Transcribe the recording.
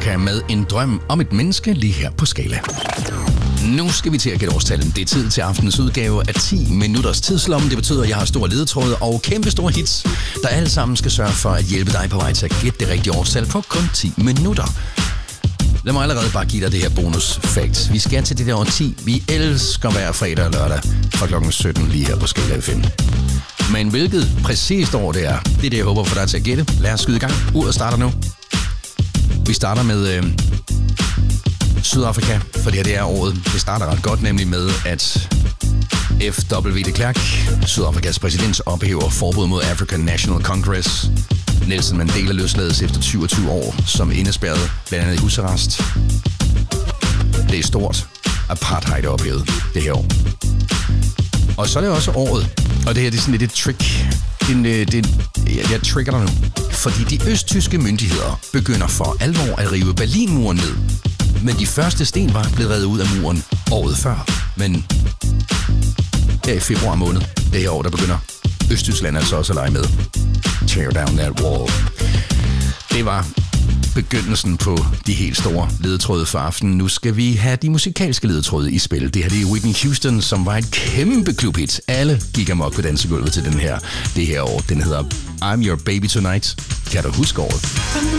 Chaka med En drøm om et menneske lige her på Skala. Nu skal vi til at gætte årstallet. Det er tid til aftenens udgave af 10 minutters tidslomme. Det betyder, at jeg har store ledetråde og kæmpe store hits, der alle sammen skal sørge for at hjælpe dig på vej til at gætte det rigtige årstal på kun 10 minutter. Lad mig allerede bare give dig det her bonus fact. Vi skal til det der år 10. Vi elsker hver fredag og lørdag fra klokken 17 lige her på Skala FM. Men hvilket præcist år det er det, jeg håber for dig til at gætte. Lad os skyde i gang. Uret starter nu. Vi starter med Sydafrika, for det her det er året. Det starter ret godt, nemlig med, at F.W. de Klerk, Sydafrikas præsident, ophæver forbud mod African National Congress. Nelson Mandela løslades efter 27 år som indespærret, blandt andet i husarrest. Det er stort. Apartheid er ophævet det her år. Og så er det også året, og det her det er sådan lidt et trick. Jeg trigger dig nu. Fordi de østtyske myndigheder begynder for alvor at rive Berlinmuren ned. Men de første sten var blevet revet ud af muren året før. Men her i februar måned, det her år, der begynder Østtyskland altså også at lege med. Tear down that wall. Det var begyndelsen på de helt store ledetråde for aftenen. Nu skal vi have de musikalske ledetråde i spil. Det her det er Whitney Houston, som var et kæmpe klubhit. Alle gik amok på dansegulvet til det her år. Den hedder I'm Your Baby Tonight. Kan du huske året?